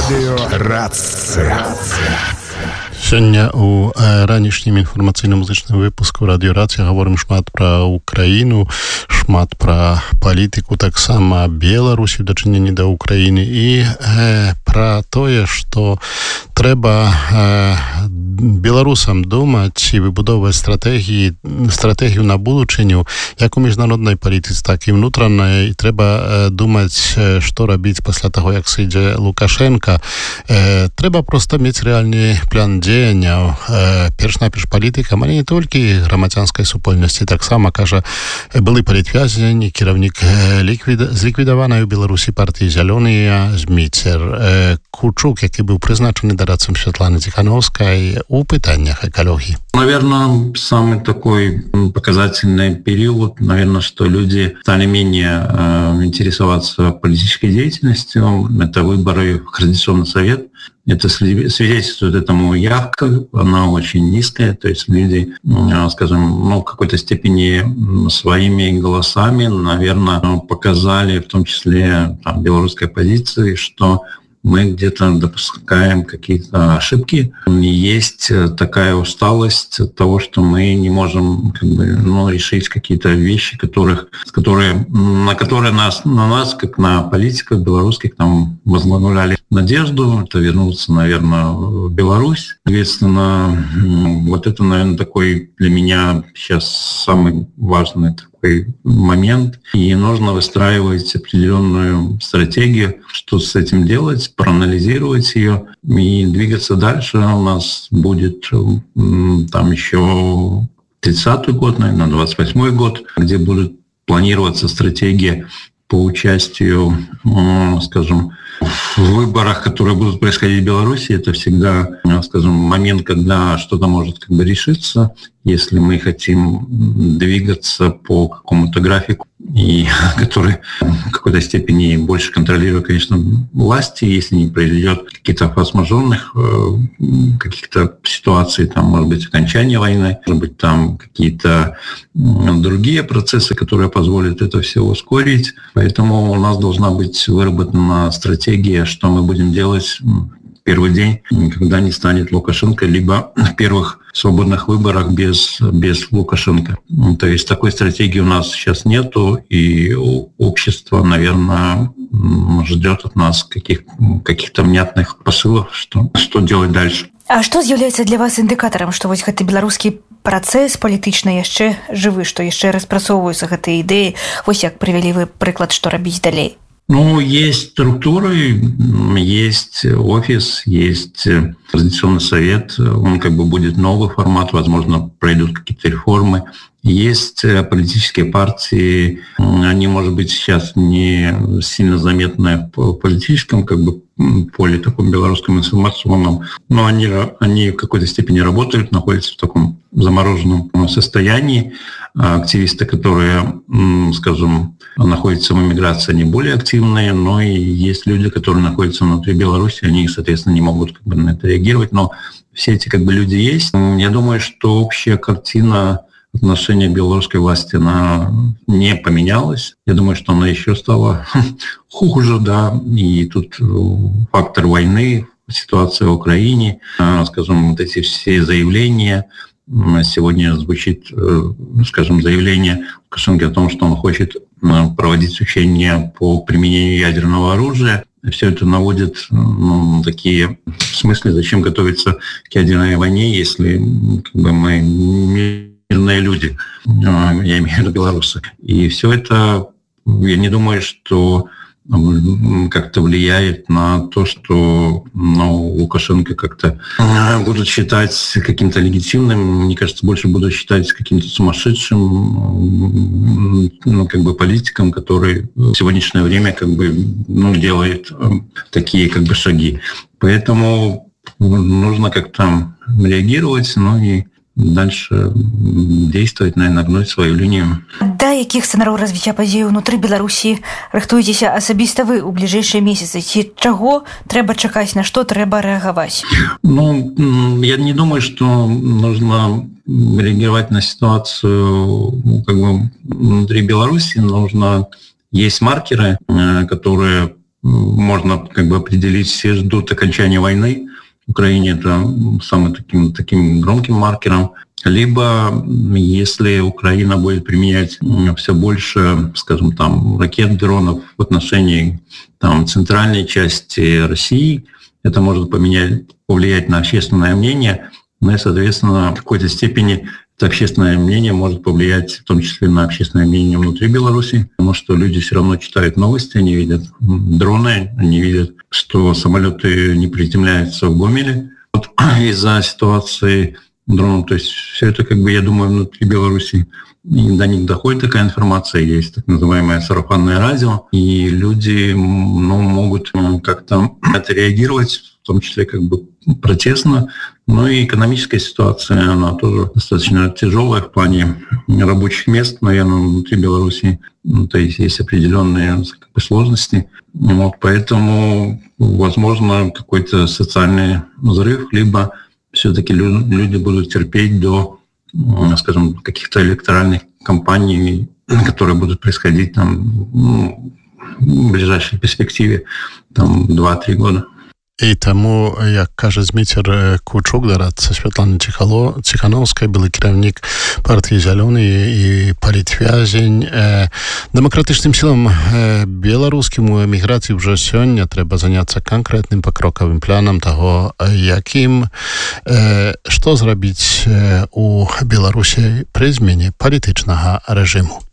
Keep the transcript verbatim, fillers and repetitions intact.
Радиорация. Сёння у ранішнім інфармацыйна-музычным выпуску радыёрацыі гаворым шмат пра Украіну, шмат пра палітыку, таксама Беларусі ў дачыненні да Украіны і э, пра тое, што трэба э, беларусам думаць і выбудоўваць стратэгіі, стратэгію на будучыню, як у міжнароднай палітыцы, так і ўнутранай. Трэба э, думаць, што рабіць пасля таго, як сыдзе Лукашенка. Э, трэба проста мець рэальны план дзеянняў. Перш-наперш палітыкам, але не толькі грамадзянскай супольнасці. Таксама, кажа, былы палітвязень, кіраўнік ліквід... зліквідаванай у Беларусі партыі «Зялёныя» Зміцер Кучук, які быў прызначаны дорадцам Святланы Тихановскай у пытаннях экологии. Наверное, самый такой показательный период, наверное, что люди стали менее э, интересоваться политической деятельностью. Это выборы в Координационный совет. Это свидетельствует этому явка, она очень низкая, то есть люди, скажем, ну, в какой-то степени своими голосами, наверное, показали, в том числе там, белорусской оппозиции, что мы где-то допускаем какие-то ошибки. Есть такая усталость от того, что мы не можем как бы, ну, решить какие-то вещи, которых, которые, на которые нас, на нас, как на политиков белорусских, там, возлагали надежду. Это вернуться, наверное, в Беларусь. Соответственно, вот это, наверное, такой для меня сейчас самый важный такой момент. И нужно выстраивать определенную стратегию, что с этим делать, проанализировать ее и двигаться дальше. У нас будет там еще тридцатый год, наверное, двадцать восьмой год, где будет планироваться стратегия по участию, скажем, в выборах, которые будут происходить в Беларуси. Это всегда, скажем, момент, когда что-то может как бы решиться, если мы хотим двигаться по какому-то графику, и который в какой-то степени больше контролирует, конечно, власти, если не произойдет каких-то форс-мажорных каких-то ситуаций, там, может быть, окончание войны, может быть, там какие-то другие процессы, которые позволят это все ускорить. Поэтому у нас должна быть выработана стратегия, что мы будем делать в первый день, когда не станет Лукашенко, либо в первых свободных выборах без, без Лукашенко. То есть такой стратегии у нас сейчас нету, и общество, наверное, ждет от нас каких, каких-то внятных посылов, что, что делать дальше. А што з'яўляецца для вас індыкатарам, што вось гэты беларускі працэс палітычны яшчэ жывы, што яшчэ распрацоўваюцца гэтыя ідэі, вось як прывялі вы прыклад, што рабіць далей? Ну, есть структуры, есть офис, есть Координационный совет, он как бы будет новый формат, возможно, пройдут какие-то реформы. Есть политические партии, они, может быть, сейчас не сильно заметны в политическом как бы поле, таком белорусском информационном, но они, они в какой-то степени работают, находятся в таком замороженном состоянии. Активисты, которые, скажем, находятся в эмиграции, они более активные, но и есть люди, которые находятся внутри Беларуси, они, соответственно, не могут как бы на это реагировать, но все эти как бы люди есть. Я думаю, что общая картина отношения белорусской власти, она не поменялась. Я думаю, что она еще стала хуже, да, и тут фактор войны, ситуация в Украине, скажем, вот эти все заявления. Сегодня звучит, скажем, заявление Лукашенко о том, что он хочет проводить учения по применению ядерного оружия. Все это наводит ну, такие в смысле, зачем готовиться к ядерной войне, если как бы, мы мирные люди, я имею в виду белорусы. И все это, я не думаю, что как-то влияет на то, что ну, Лукашенко как-то будут считать каким-то легитимным. Мне кажется, больше будут считать каким-то сумасшедшим ну, как бы политиком, который в сегодняшнее время как бы, ну, делает такие как бы шаги. Поэтому нужно как-то реагировать, ну и дальше действовать, наверное, гнуть свою линию. Да якіх сцэнараў развіцця падзей унутры Беларусі рыхтуецеся асабіста вы ў бліжэйшыя месяцы? Ці чаго трэба чакаць, на што трэба рэагаваць? Ну, я не думаю, что нужно реагировать на ситуацию ну, как бы внутри Беларуси. Нужно... Есть маркеры, которые можно как бы определить, все ждут окончания войны. В Украине это самым таким, таким громким маркером. Либо если Украина будет применять все больше, скажем, там, ракет, дронов в отношении там, центральной части России, это может поменять, повлиять на общественное мнение, ну и, соответственно, в какой-то степени это общественное мнение может повлиять в том числе на общественное мнение внутри Беларуси, потому что люди все равно читают новости, они видят дроны, они видят, что самолеты не приземляются в Гомеле вот, из-за ситуации дронов. То есть все это, как бы, я думаю, внутри Беларуси до них доходит такая информация, есть так называемое сарафанное радио, и люди ну, могут как-то отреагировать, в том числе как бы протестно. Ну и экономическая ситуация, она тоже достаточно тяжелая в плане рабочих мест, наверное, внутри Беларуси. Ну, то есть есть определенные как бы, сложности. Вот, поэтому, возможно, какой-то социальный взрыв, либо все-таки люди будут терпеть до, скажем, каких-то электоральных кампаний, которые будут происходить там, ну, в ближайшей перспективе, там, два-три года. І тому, як каже Зміцер Кучук, дорадца Святланы Ціхановскай, былы кіраўнік партыі «Зялёныя» і палітвязень, дэмакратычным сілам беларускім у эміграцыі ўжо сёння трэба заняцца канкрэтным пакрокавым планам таго, якім, што зрабіць у Беларусі пры змене палітычнага рэжыму.